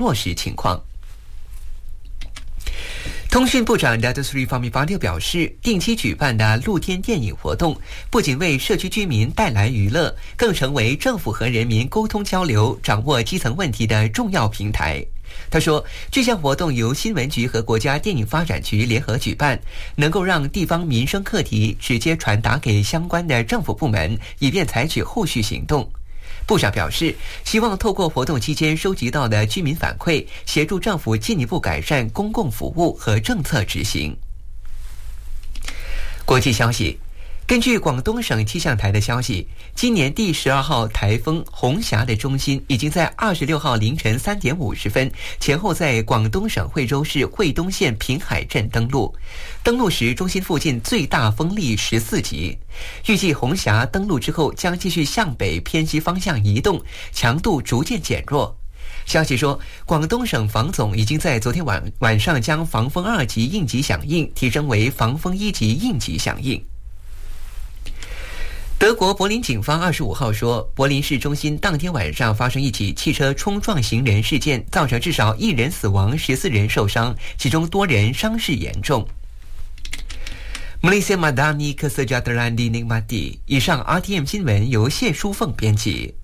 落实情况。通讯部长 Dato Sri Fahmi表示，定期举办的露天电影活动不仅为社区居民带来娱乐，更成为政府和人民沟通交流、掌握基层问题的重要平台。他说，这项活动由新闻局和国家电影发展局联合举办，能够让地方民生课题直接传达给相关的政府部门，以便采取后续行动。部长表示，希望透过活动期间收集到的居民反馈，协助政府进一步改善公共服务和政策执行。国际消息，根据广东省气象台的消息，今年第12号台风红霞的中心已经在26号凌晨3点50分前后在广东省惠州市惠东县平海镇登陆。登陆时，中心附近最大风力14级。预计红霞登陆之后将继续向北偏西方向移动，强度逐渐减弱。消息说，广东省防总已经在昨天晚上将防风2级应急响应提升为防风1级应急响应。德国柏林警方25号说，柏林市中心当天晚上发生一起汽车冲撞行人事件，造成至少1人死亡，14人受伤，其中多人伤势严重。Malaysia Madani Kesejahteraan dinikmati。以上 RTM 新闻由谢淑凤编辑。